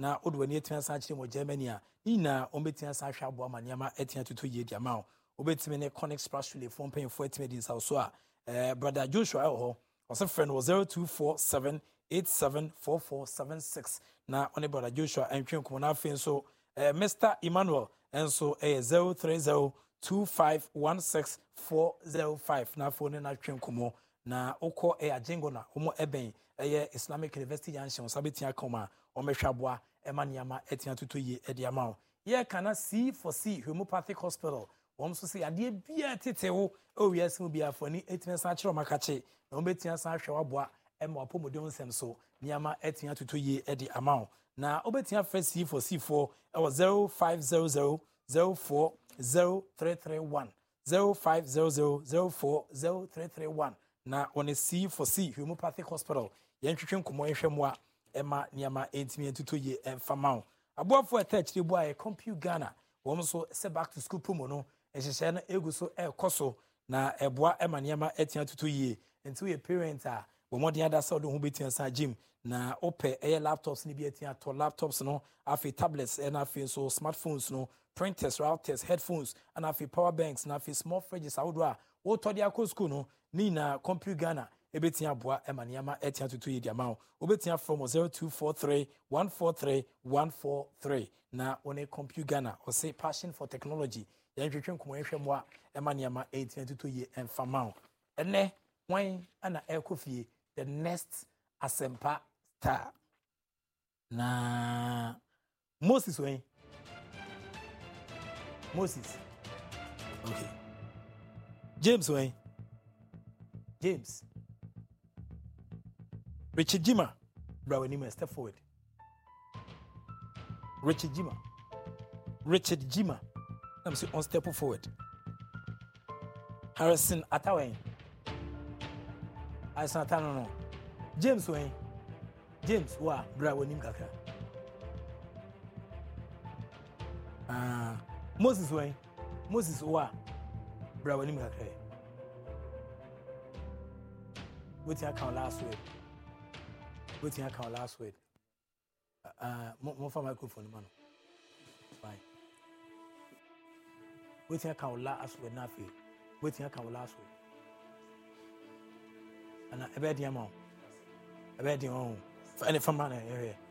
na odwani etia san kire mo Germany a ina ombetia san hwa abo amaniama etia tutu ye dia ma obetime ne connect express relay phone pay for etime din so a brother Joshua ho also friend was 0247874476 na on brother Joshua entwen komo na afen so Mr Emmanuel enso 0302516405 na phone na twen komo na okọ ajengo na omo eben Islamic University Junction sabetia koma omehwaboa emaniama etia tutoye ediama ye kana C for C Homeopathic Hospital so say ade bia tetewo o wiase mu bia afani etia san kire makache na obetia san hwewaboa ema apomodon nsem so niama etia tutoye ediama na obetia first C for C4 0500040331 0500040331 na on a C for C Homeopathic Hospital yentwetwe komo ehwemwa ema niama entimi entutoye emfamao aboafo attach de boa e Compute Ghana wom so se back to school promo no ehyehyɛ na egu so ekoso na eboa ema niama etia tutoye enti we parent a bomodin ada sa do ho betia sa gym na ope laptops ni bi etia to laptops no afi tablets and afi so smartphones no printers routers headphones and afi power banks na afi small fridges awodo a wo to dia ko school no ni na Compute Ghana ebetia boa emaniama etia tutoye dia ma obetia from 0243143143 na one Compute Ghana or say passion for technology yentwetwe komo ehwemwa emaniama etia tutoye emfamao ene wan ana ekofie the next Asempa star na Moses wen Moses okay James wen James Richard Jima Brawenima step forward Richard Jima I'm say on step forward Harrison Atawen I said no James wen James wa Brawenim kakra Moses wen Moses wa Brawenim kakra Wetin account last word mo for microphone man fine wetin account last word na fe wetin account last word ana ebedi am ebedi on for any family here